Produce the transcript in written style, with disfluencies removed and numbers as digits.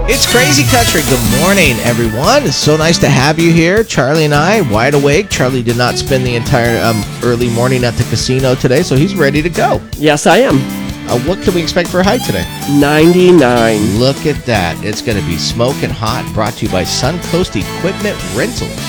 It's Crazy Country. Good morning, everyone. It's so nice to have you here. Charlie and I, wide awake. Charlie did not spend the entire early morning at the casino today, so he's ready to go. Yes, I am. What can we expect for a high today? 99. Look at that. It's going to be smoking hot, brought to you by Suncoast Equipment Rentals.